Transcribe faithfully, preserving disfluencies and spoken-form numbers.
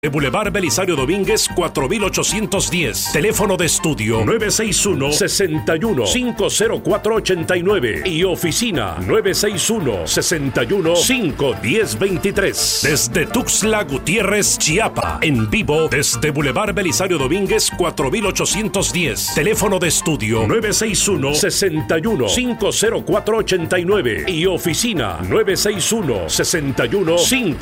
de Boulevard Belisario Domínguez cuatro mil ochocientos diez. Teléfono de estudio nueve seis uno, seis uno, cinco cero cuatro, ocho nueve y oficina nueve seis uno, seis uno, cinco uno cero, dos tres. Desde Tuxtla Gutiérrez, Chiapas. En vivo desde Boulevard Belisario Domínguez cuatro mil ochocientos diez. Teléfono de estudio nueve seis uno, seis uno, cinco cero cuatro, ocho nueve y oficina nueve seis uno, seis uno, cinco